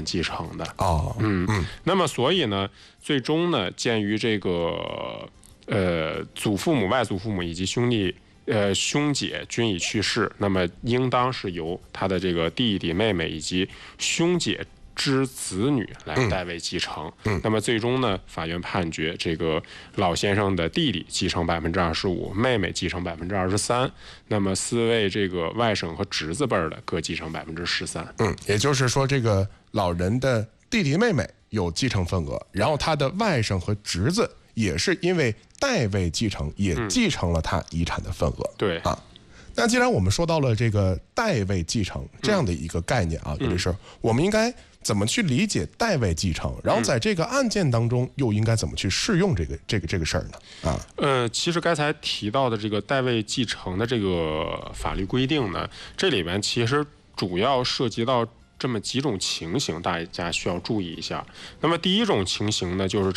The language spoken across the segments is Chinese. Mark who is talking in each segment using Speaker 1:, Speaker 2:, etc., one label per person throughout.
Speaker 1: 继承的。那么所以呢，最终呢，鉴于这个祖父母、外祖父母以及兄姐均已去世，那么应当是由他的这个弟弟妹妹以及兄姐之子女来代为继承。那么最终呢，法院判决这个老先生的弟弟继承25%，妹妹继承23%，那么4位这个外甥和侄子辈的各继承13%。
Speaker 2: 也就是说，这个老人的弟弟妹妹有继承份额，然后他的外甥和侄子也是因为代位继承，也继承了他遗产的份额。
Speaker 1: 对啊。
Speaker 2: 那既然我们说到了这个代位继承这样的一个概念啊，有的时候我们应该怎么去理解代位继承？然后在这个案件当中又应该怎么去适用这个事儿呢？
Speaker 1: 其实刚才提到的这个代位继承的这个法律规定呢，这里面其实主要涉及到这么几种情形，大家需要注意一下。那么第一种情形呢，就是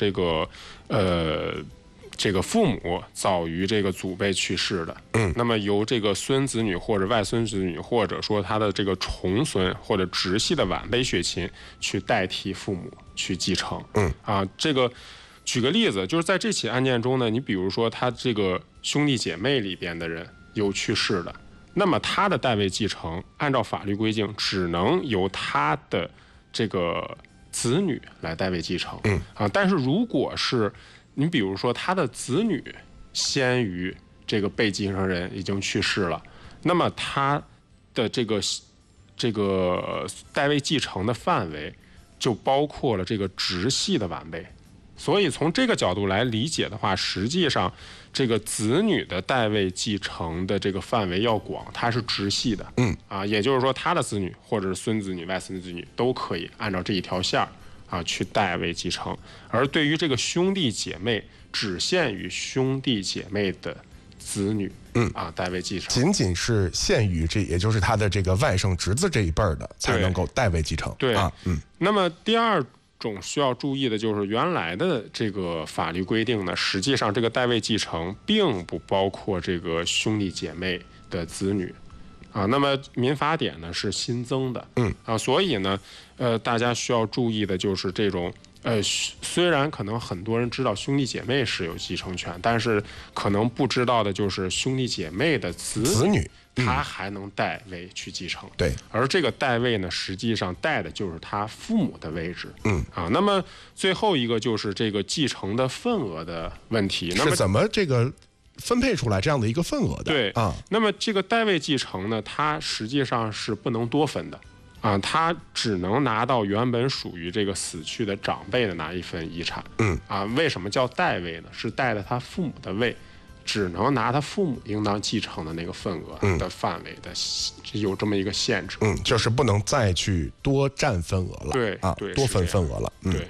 Speaker 1: 这个父母早于这个祖辈去世的，那么由这个孙子女或者外孙子女，或者说他的这个重孙或者直系的晚辈血亲去代替父母去继承。这个举个例子，就是在这起案件中呢，你比如说他这个兄弟姐妹里边的人有去世的，那么他的代位继承按照法律规定只能由他的这个子女来代位继承。但是如果是你比如说他的子女先于这个被继承人已经去世了，那么他的这个代位继承的范围就包括了这个直系的晚辈。所以从这个角度来理解的话，实际上这个子女的代位继承的这个范围要广，它是直系的。也就是说他的子女或者是孙子女、外孙子女都可以按照这一条线去代位继承。而对于这个兄弟姐妹，只限于兄弟姐妹的子女代位继承，
Speaker 2: 仅仅是限于这，也就是他的这个外甥侄子这一辈的才能够代位继承。
Speaker 1: 对那么第二种需要注意的就是原来的这个法律规定呢，实际上这个代位继承并不包括这个兄弟姐妹的子女。那么民法典呢是新增的。所以呢大家需要注意的就是这种虽然可能很多人知道兄弟姐妹是有继承权，但是可能不知道的就是兄弟姐妹的子女他还能代位去继承。
Speaker 2: 对，
Speaker 1: 而这个代位呢，实际上代的就是他父母的位置。那么最后一个就是这个继承的份额的问题，那么
Speaker 2: 是怎么这个分配出来这样的一个份额的？
Speaker 1: 对那么这个代位继承呢，它实际上是不能多分的。他只能拿到原本属于这个死去的长辈的那一份遗产。为什么叫代位呢？是代的他父母的位，只能拿他父母应当继承的那个份额的范围的，有这么一个限制。
Speaker 2: 就是不能再去多占份额了。
Speaker 1: 对
Speaker 2: 多分份额了。
Speaker 1: 对。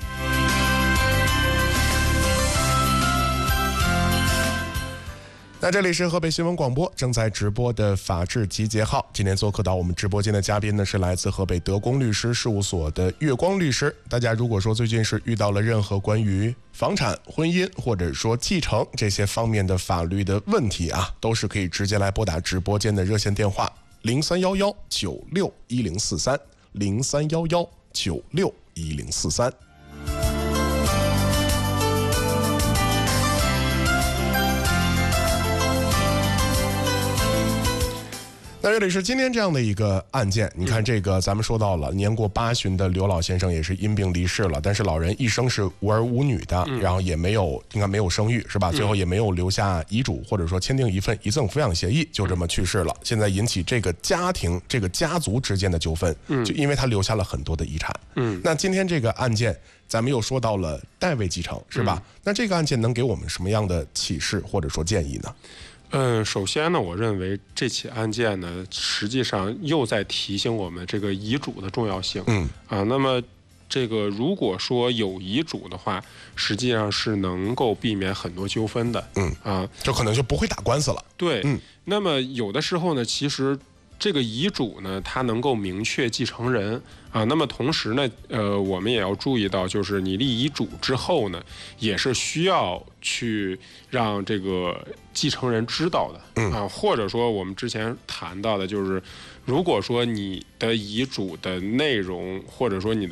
Speaker 2: 那这里是河北新闻广播正在直播的法治集结号，今天做客到我们直播间的嘉宾呢是来自河北德公律师事务所的月光律师。大家如果说最近是遇到了任何关于房产、婚姻或者说继承这些方面的法律的问题都是可以直接来拨打直播间的热线电话03119610430311961043。那这里是今天这样的一个案件，你看这个咱们说到了年过80的刘老先生也是因病离世了，但是老人一生是无儿无女的，然后也没有应该没有生育是吧？最后也没有留下遗嘱或者说签订一份遗赠抚养协议，就这么去世了。现在引起这个家庭这个家族之间的纠纷，就因为他留下了很多的遗产。那今天这个案件咱们又说到了代位继承是吧？那这个案件能给我们什么样的启示或者说建议呢？
Speaker 1: 首先呢，我认为这起案件呢，实际上又在提醒我们这个遗嘱的重要性。那么这个如果说有遗嘱的话，实际上是能够避免很多纠纷的。
Speaker 2: 就可能就不会打官司了。
Speaker 1: 对，那么有的时候呢，其实这个遗嘱呢，它能够明确继承人那么同时呢，我们也要注意到，就是你立遗嘱之后呢，也是需要去让这个继承人知道的。或者说我们之前谈到的，就是如果说你的遗嘱的内容，或者说你的